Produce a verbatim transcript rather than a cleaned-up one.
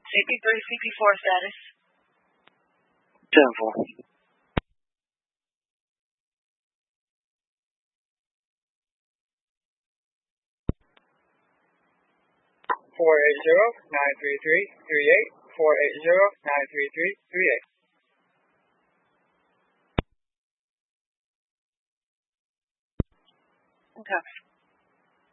C P three, C P four status. ten four. four eight zero, nine three three, three eight, four eight zero, nine three three, three eight. Okay.